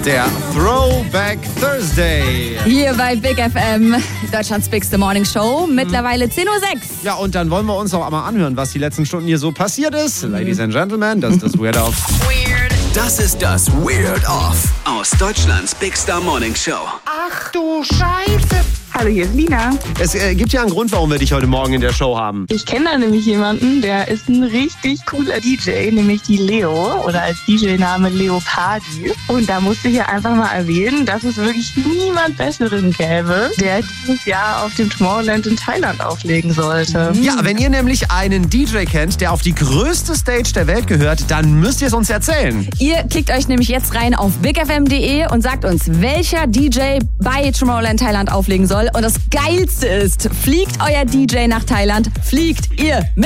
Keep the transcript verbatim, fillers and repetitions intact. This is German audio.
Der Throwback Thursday. Hier bei Big F M, Deutschlands Bigste Morning Show. Mittlerweile zehn Uhr sechs. Ja, und dann wollen wir uns auch einmal anhören, was die letzten Stunden hier so passiert ist. Mhm. Ladies and Gentlemen, das ist das Weird Off. Weird. Das ist das Weird Off aus Deutschlands Bigster Morning Show. Ach du Scheiße. Hallo, hier ist Lina. Es äh, gibt ja einen Grund, warum wir dich heute Morgen in der Show haben. Ich kenne da nämlich jemanden, der ist ein richtig cooler D J, nämlich die Leo oder als D J-Name Leopardi. Und da musste ich ja einfach mal erwähnen, dass es wirklich niemand Besseren gäbe, der dieses Jahr auf dem Tomorrowland in Thailand auflegen sollte. Ja, wenn ihr nämlich einen D J kennt, der auf die größte Stage der Welt gehört, dann müsst ihr es uns erzählen. Ihr klickt euch nämlich jetzt rein auf big f m punkt d e und sagt uns, welcher D J bei Tomorrowland Thailand auflegen soll. Und das Geilste ist, fliegt euer D J nach Thailand, fliegt ihr mit.